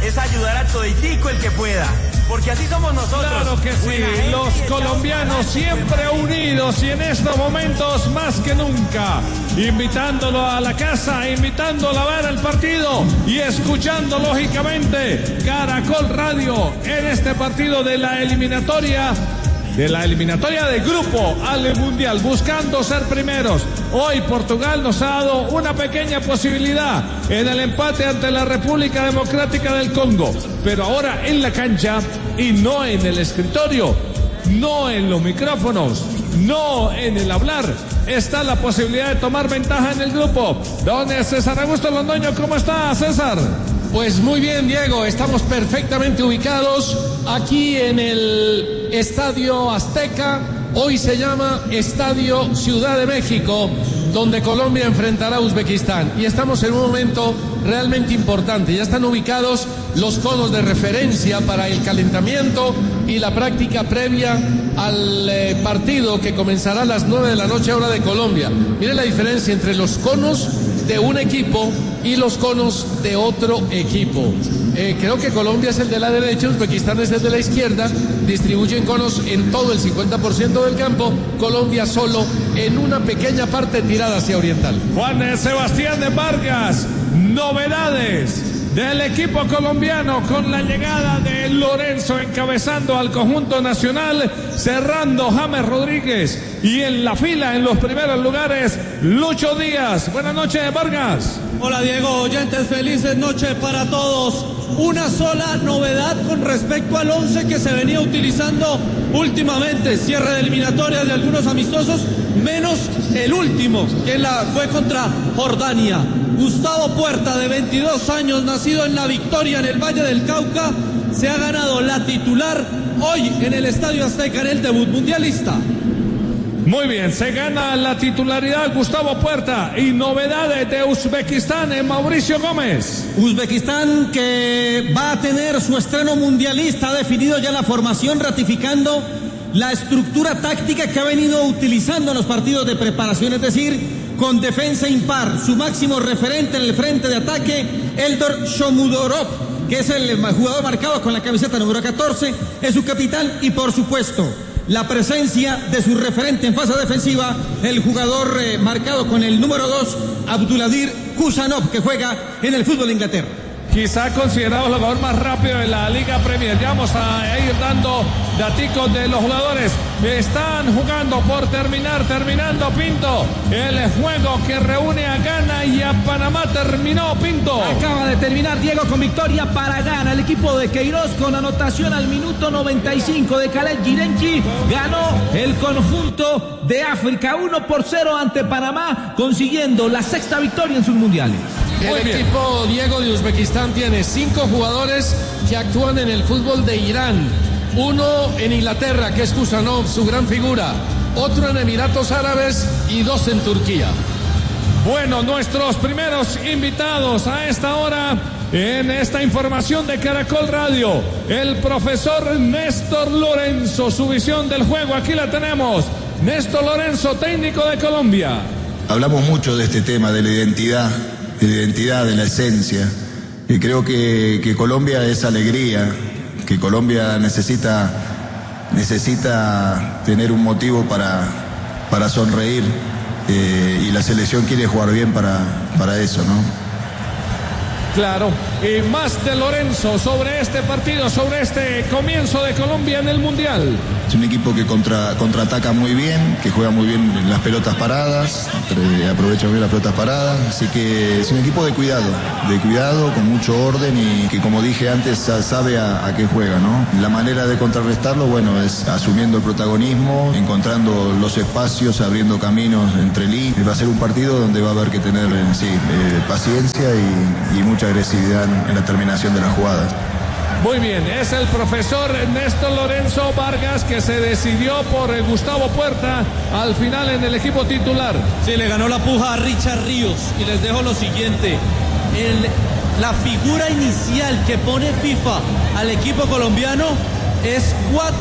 es ayudar a toditico el que pueda. Porque así somos nosotros. Claro que sí, los colombianos siempre unidos y en estos momentos más que nunca, invitándolo a la casa, invitándolo a ver el partido y escuchando lógicamente Caracol Radio en este partido de la eliminatoria de grupo al Mundial, buscando ser primeros. Hoy Portugal nos ha dado una pequeña posibilidad en el empate ante la República Democrática del Congo, pero ahora en la cancha y no en el escritorio, no en los micrófonos, no en el hablar, está la posibilidad de tomar ventaja en el grupo. Donde César Augusto Londoño, ¿cómo está, César? Pues muy bien, Diego, estamos perfectamente ubicados aquí en el Estadio Azteca. Hoy se llama Estadio Ciudad de México, donde Colombia enfrentará a Uzbekistán. Y estamos en un momento realmente importante. Ya están ubicados los conos de referencia para el calentamiento y la práctica previa al partido que comenzará a las 9 de la noche, hora de Colombia. Miren la diferencia entre los conos de un equipo y los conos de otro equipo. Creo que Colombia es el de la derecha, Uzbekistán es el de la izquierda, distribuyen conos en todo el 50% del campo, Colombia solo en una pequeña parte tirada hacia oriental. Juan Sebastián de Vargas, novedades del equipo colombiano con la llegada de Lorenzo encabezando al conjunto nacional, cerrando James Rodríguez y en la fila en los primeros lugares Lucho Díaz. Buenas noches, Vargas. Hola Diego, oyentes, felices noches para todos. Una sola novedad con respecto al 11 que se venía utilizando últimamente, cierre de eliminatorias de algunos amistosos, menos el último, que fue contra Jordania. Gustavo Puerta, de 22 años, nacido en La Victoria, en el Valle del Cauca, se ha ganado la titular hoy en el Estadio Azteca en el debut mundialista. Muy bien, se gana la titularidad Gustavo Puerta. Y novedades de Uzbekistán en Mauricio Gómez. Uzbekistán que va a tener su estreno mundialista, ha definido ya la formación, ratificando la estructura táctica que ha venido utilizando en los partidos de preparación, es decir, con defensa impar. Su máximo referente en el frente de ataque, Eldor Shomurodov, que es el jugador marcado con la camiseta número 14, es su capitán, y por supuesto la presencia de su referente en fase defensiva, el jugador marcado con el número 2, Abduladir Kusanov, que juega en el fútbol de Inglaterra. Quizá considerado el jugador más rápido de la Liga Premier. Ya vamos a ir dando daticos de los jugadores. Están jugando por terminando Pinto. El juego que reúne a Ghana y a Panamá terminó, Pinto. Acaba de terminar, Diego, con victoria para Ghana. El equipo de Queiroz, con anotación al minuto 95 de Khaled Girenchi, ganó el conjunto de África 1-0 ante Panamá, consiguiendo la 6ª victoria en sus mundiales. El equipo, Diego, de Uzbekistán tiene 5 jugadores que actúan en el fútbol de Irán. Uno en Inglaterra, que es Kusanov, su gran figura. Otro en Emiratos Árabes y 2 en Turquía. Bueno, nuestros primeros invitados a esta hora en esta información de Caracol Radio, el profesor Néstor Lorenzo, su visión del juego, aquí la tenemos. Néstor Lorenzo, técnico de Colombia. Hablamos mucho de este tema, de la identidad, de la esencia, y creo que Colombia es alegría, que Colombia necesita tener un motivo para sonreír, y la selección quiere jugar bien para eso, ¿no? Claro, y más de Lorenzo sobre este partido, sobre este comienzo de Colombia en el Mundial. Es un equipo que contraataca muy bien, que juega muy bien en las pelotas paradas, aprovecha muy bien las pelotas paradas, así que es un equipo de cuidado, con mucho orden, y que, como dije antes, sabe a qué juega, ¿no? La manera de contrarrestarlo, bueno, es asumiendo el protagonismo, encontrando los espacios, abriendo caminos entre líneas. Va a ser un partido donde va a haber que tener paciencia y mucha agresividad en la terminación de las jugadas. Muy bien, es el profesor Néstor Lorenzo Vargas, que se decidió por Gustavo Puerta al final en el equipo titular. Sí, le ganó la puja a Richard Ríos, y les dejo lo siguiente. La figura inicial que pone FIFA al equipo colombiano es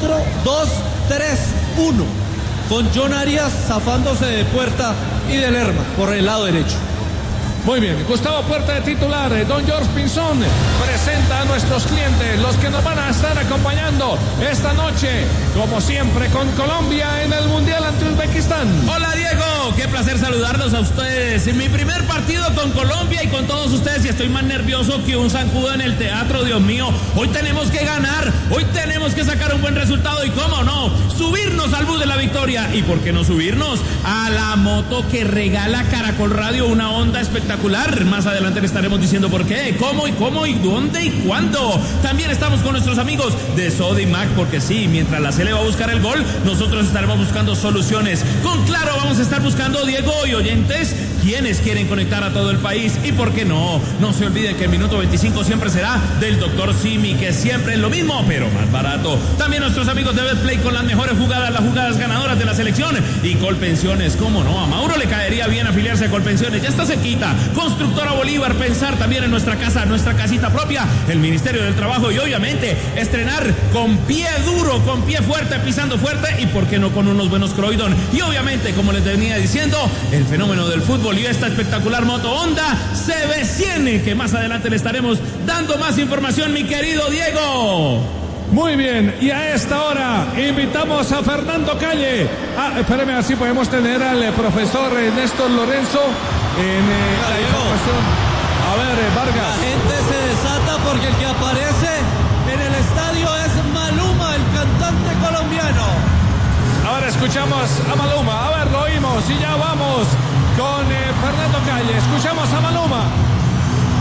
4-2-3-1, con John Arias zafándose de Puerta y de Lerma por el lado derecho. Muy bien, Gustavo Puerta de titular. Don George Pinzón presenta a nuestro nuestros clientes, los que nos van a estar acompañando esta noche, como siempre, con Colombia en el Mundial ante Uzbekistán. Hola Diego, qué placer saludarlos a ustedes. En mi primer partido con Colombia y con todos ustedes, y estoy más nervioso que un zancudo en el teatro, Dios mío. Hoy tenemos que ganar, hoy tenemos que sacar un buen resultado y cómo no, subirnos al bus de la victoria. ¿Y por qué no subirnos a la moto que regala Caracol Radio, una onda espectacular? Más adelante le estaremos diciendo por qué, cómo y dónde y cuándo. También estamos con nuestros amigos de Sodimac, porque sí, mientras la Sele va a buscar el gol, nosotros estaremos buscando soluciones. Con Claro vamos a estar buscando, Diego y oyentes, quienes quieren conectar a todo el país. Y por qué no se olviden que el minuto 25 siempre será del Dr. Simi, que siempre es lo mismo, pero más barato. También nuestros amigos de Betplay con las mejores jugadas, las jugadas ganadoras de la selección. Y Colpensiones, cómo no, a Mauro le caería bien afiliarse a Colpensiones, ya está cerquita. Constructora Bolívar, pensar también en nuestra casa, nuestra casita propia, el Ministerio del Trabajo y obviamente estrenar con pie duro, con pie fuerte, pisando fuerte y por qué no con unos buenos Croydon. Y obviamente, como les venía diciendo, el fenómeno del fútbol y esta espectacular moto Honda CB100, que más adelante le estaremos dando más información, mi querido Diego. Muy bien, y a esta hora invitamos a Fernando Calle. Espérame, a ver si podemos tener al profesor Néstor Lorenzo en la información. A ver, Vargas. La gente se desata porque el que aparece en el estadio es Maluma, el cantante colombiano. Ahora escuchamos a Maluma. A ver, lo oímos y ya vamos con Fernando Calle. Escuchamos a Maluma.